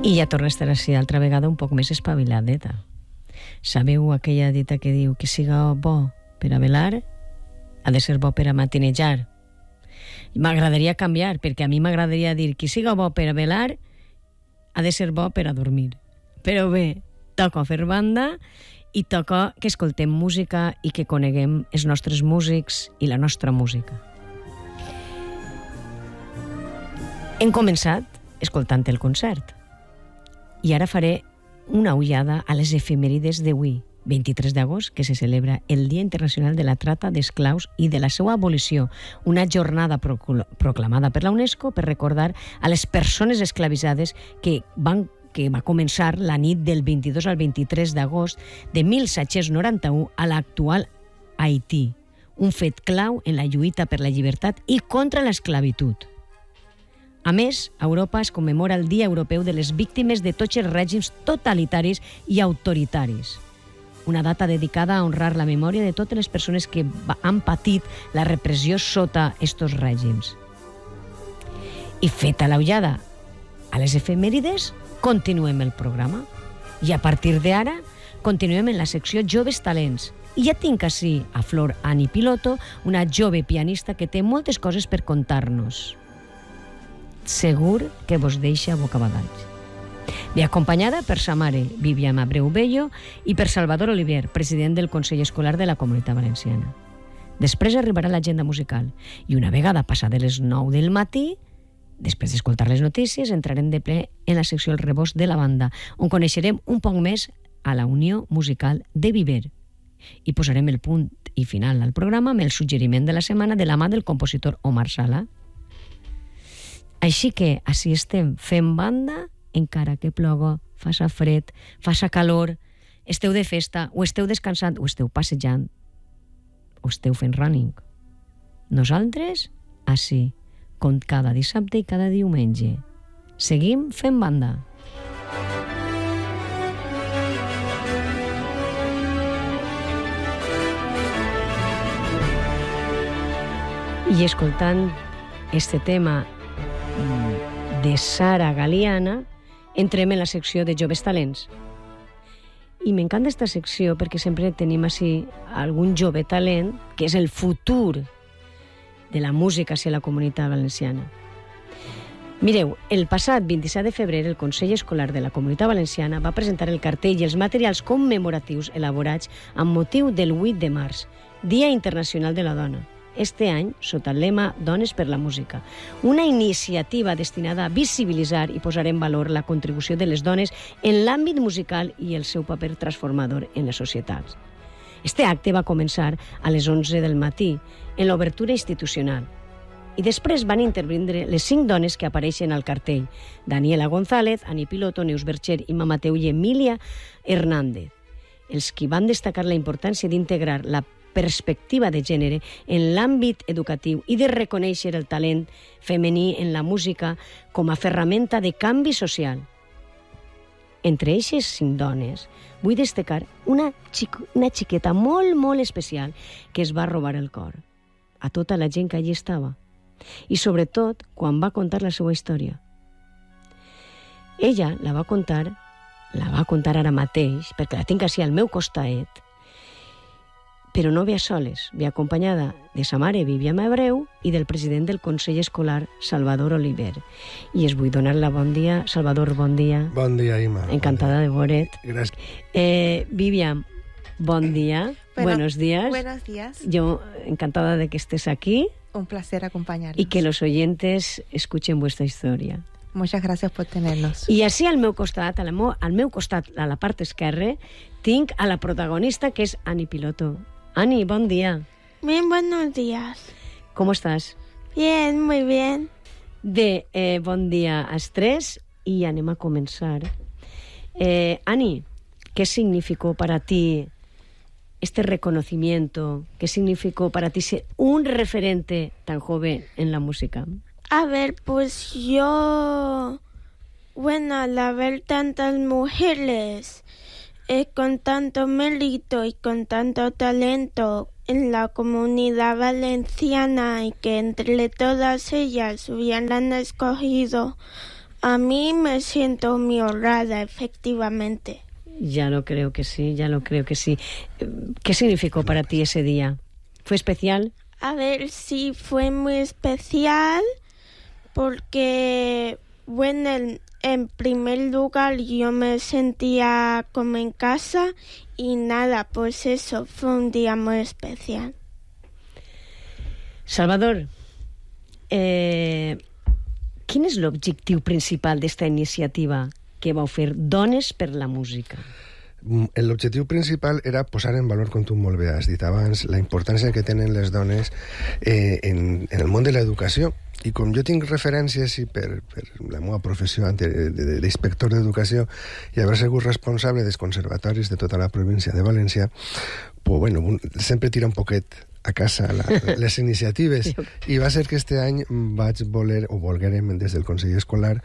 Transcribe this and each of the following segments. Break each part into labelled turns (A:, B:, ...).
A: I ja torna a estar així altra vegada un poc més espaviladeta. Sabeu aquella dita que diu que siga bo per a velar ha de ser bo per a matinejar? M'agradaria canviar, perquè a mi m'agradaria dir que siga bo per a velar ha de ser bo per a dormir. Però bé, toca fer banda i toca que escoltem música i que coneguem els nostres músics i la nostra música. Hem començat escoltant el concert i ara faré una ullada a les efemèrides d'avui, 23 d'agost, que se celebra el Dia Internacional de la Trata d'Esclaus i de la seva abolició, una jornada proclamada per la UNESCO per recordar a les persones esclavitzades que va començar la nit del 22 al 23 d'agost de 1791 a l'actual Haití, un fet clau en la lluita per la llibertat i contra l'esclavitud. A més, a Europa es commemora el Dia Europeu de les Víctimes de tots els règims totalitaris i autoritaris, una data dedicada a honrar la memòria de totes les persones que han patit la repressió sota estos règims. I feta la ullada a les efemèrides, continuem el programa. I a partir d'ara, continuem en la secció Joves Talents. I ja tinc ací a Flor Ani Piloto, una jove pianista que té moltes coses per contar-nos. Segur que vos deixa bocabadats. Ve acompanyada per sa mare, Vivian Abreu Bello, i per Salvador Oliver, president del Consell Escolar de la Comunitat Valenciana. Després arribarà l'agenda musical i una vegada passada les 9 del matí, després d'escoltar les notícies, entrarem de ple en la secció El Rebost de la Banda, on coneixerem un poc més a la Unió Musical de Viver. I posarem el punt i final al programa amb el suggeriment de la setmana de la mà del compositor Omar Sala. Així que així estem fent banda, encara que ploga, faça fred, faça calor, esteu de festa, o esteu descansant, o esteu passejant, o esteu fent running. Nosaltres, així, com cada dissabte i cada diumenge. Seguim fent banda. I escoltant este tema de Sara Galiana, entrem en la secció de Joves Talents. I m'encanta aquesta secció perquè sempre tenim així algun jove talent que és el futur de la música hacia la comunitat valenciana. Mireu, el passat 27 de febrer el Consell Escolar de la Comunitat Valenciana va presentar el cartell i els materials commemoratius elaborats amb motiu del 8 de març, Dia Internacional de la Dona. Este any, sota el lema Dones per la Música, una iniciativa destinada a visibilitzar i posar en valor la contribució de les dones en l'àmbit musical i el seu paper transformador en les societats. Este acte va començar a les 11 del matí, en l'obertura institucional, i després van intervindre les 5 dones que apareixen al cartell: Daniela González, Ani Piloto, Neus Bercher, Ima Mateu i Emilia Hernández, els qui van destacar la importància d'integrar la perspectiva de gènere en l'àmbit educatiu i de reconèixer el talent femení en la música com a ferramenta de canvi social. Entre eixes 5 dones, vull destacar una xiqueta molt, molt especial que es va robar el cor a tota la gent que allí estava, i sobretot quan va contar la seva història. Ella la va contar ara mateix, perquè la tinc així al meu costat, però no ve a soles, ve acompanyada de sa mare, Vivian Abreu, i del president del Consell Escolar, Salvador Oliver. I es vull donar la bon dia. Salvador, bon dia.
B: Bon dia, Ima.
A: Encantada de veure't.
B: Gràcies.
A: Vivian, bon dia. Buenos días.
C: Buenos días.
A: Yo encantada de que estés aquí.
C: Un placer acompañarnos.
A: Y que los oyentes escuchen vuestra historia.
C: Muchas gracias por tenernos.
A: I així al meu costat, a la part esquerra, tinc a la protagonista, que és Ani Piloto. Ani, bon dia.
D: Bien, buenos días.
A: ¿Cómo estás?
D: Bien, muy bien.
A: Bé, bon dia als tres i anem a començar. Ani, ¿qué significó para ti este reconocimiento? ¿Qué significó para ti ser un referente tan joven en la música?
D: A ver, pues bueno, al ver tantas mujeres con tanto mérito y con tanto talento en la comunidad valenciana y que entre todas ellas hubieran escogido A mí me siento muy honrada, efectivamente.
A: Ya lo creo que sí, ya lo creo que sí. ¿Qué significó para ti ese día? ¿Fue especial?
D: A ver, sí, fue muy especial porque, bueno, en primer lugar yo me sentía como en casa y nada, pues eso, fue un día muy especial.
A: Salvador, quin és l'objectiu principal d'esta iniciativa que vau fer Dones per la Música?
B: L'objectiu principal era posar en valor, com tu molt bé has dit abans, la importància que tenen les dones en el món de l'educació. I com jo tinc referències i per la meva professió d'inspector d'educació i haver sigut responsable dels conservatoris de tota la província de València, pues bueno, sempre tira un poquet a casa les iniciatives, i va ser que este any vaig voler, o volguérem des del Consell Escolar,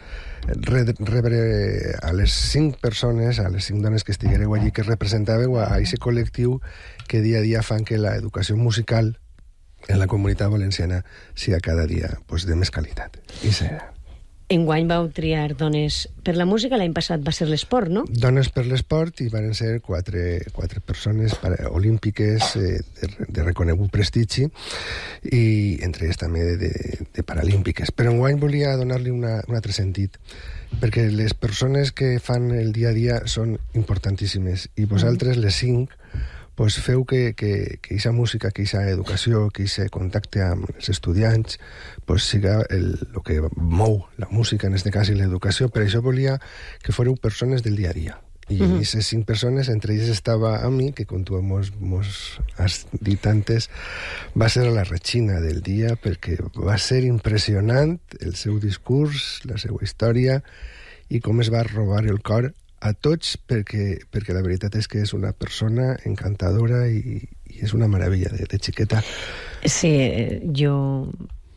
B: rebre a les 5 persones, a les 5 dones que estiguéreu allí, que representàveu a aquest col·lectiu que dia a dia fan que l'educació musical en la comunitat valenciana sigui cada dia pues, de més qualitat. I serà.
A: Enguany vau triar Dones per la Música, l'any passat va ser l'esport, no?
B: Dones per l'esport, i van ser quatre persones olímpiques de reconegut prestigi, i entre elles també de paralímpiques. Però enguany volia donar-li un altre sentit, perquè les persones que fan el dia a dia són importantíssimes, i vosaltres, les 5, pues feu que aquesta música, que aquesta educació, que aquest contacte amb els estudiants pues siga el que mou la música, en aquest cas, i l'educació. Per això volia que fóreu persones del dia a dia. I aquestes 5 persones, entre elles estava a mi, que com tu mos has dit antes, va ser la Regina del dia, perquè va ser impressionant el seu discurs, la seva història, i com es va robar el cor a tots, perquè la veritat és que és una persona encantadora i és una meravella de xiqueta.
A: Sí, jo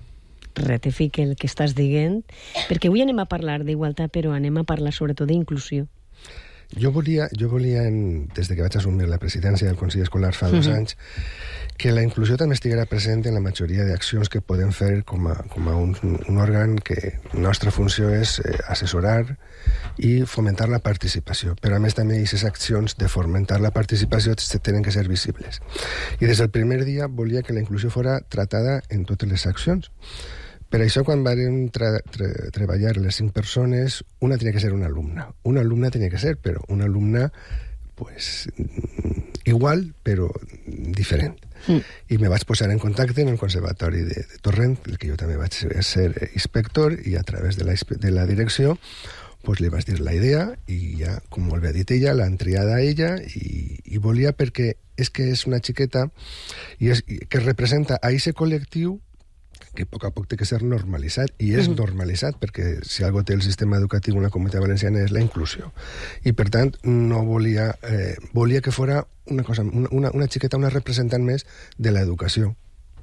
A: ratifico el que estàs dient, perquè avui anem a parlar d'igualtat, però anem a parlar sobretot d'inclusió.
B: Jo volia, des de que vaig assumir la presidència del Consell Escolar fa 2 anys, que la inclusió també estiguera present en la majoria d'accions que podem fer com a un òrgan que la nostra funció és assessorar i fomentar la participació. Però a més també aquestes accions de fomentar la participació tenen que ser visibles. I des del primer dia volia que la inclusió fora tratada en totes les accions. Per això, quan vam treballar les 5 persones, una tenia que ser una alumna. Una alumna tenia que ser, però una alumna pues, igual, però diferent. I me vaig posar en contacte en el Conservatori de Torrent, el que jo també vaig ser inspector, i a través de la direcció pues, li vaig dir la idea, i ja, com molt bé ha dit ella, l'han triada a ella, i volia perquè és que és una xiqueta que representa a aquest col·lectiu que a poc té que ser normalitzat, i és normalitzat, perquè si algo té el sistema educatiu en la comunitat valenciana és la inclusió. I per tant, no volia que fora una xiqueta, una representant més de l'educació.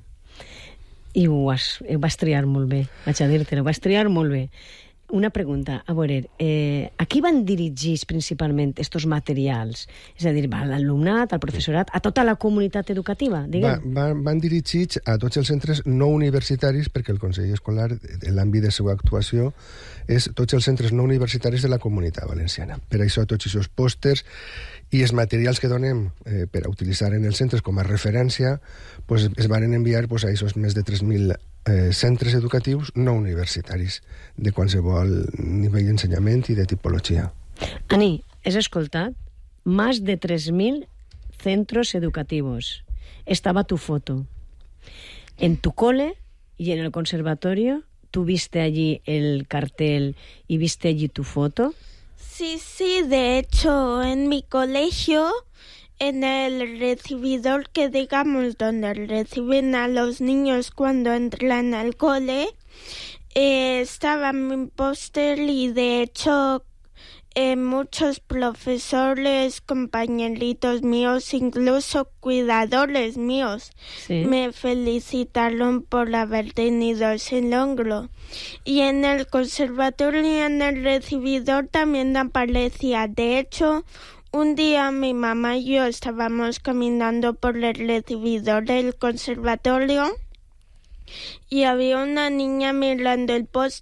A: I ho vas triar molt bé, vaig a dir-te-ho, vas triar molt bé. Una pregunta, a veure, a qui van dirigits principalment estos materials? És a dir, a l'alumnat, al professorat, a tota la comunitat educativa, diguem?
B: Van dirigits a tots els centres no universitaris, perquè el Consell Escolar, en l'àmbit de la seva actuació, és tots els centres no universitaris de la comunitat valenciana. Per això tots aquests pòsters i els materials que donem per a utilitzar en els centres com a referència pues, es van enviar pues, a aquests més de 3.000 centres educatius no universitaris de qualsevol nivell d'ensenyament i de tipologia.
A: Ani, has escoltat? Más de 3.000 centros educativos. Estaba tu foto. En tu cole y en el conservatorio, ¿tú viste allí el cartel y viste allí tu foto?
D: Sí, de hecho, en mi colegio, en el recibidor que digamos donde reciben a los niños cuando entran al cole, estaba mi póster y de hecho muchos profesores, compañeritos míos, incluso cuidadores míos, ¿sí? Me felicitaron por haber tenido ese logro. Y en el conservatorio y en el recibidor también aparecía. De hecho, un día mi mamá y yo estábamos caminando por el recibidor del conservatorio y había una niña mirando el póster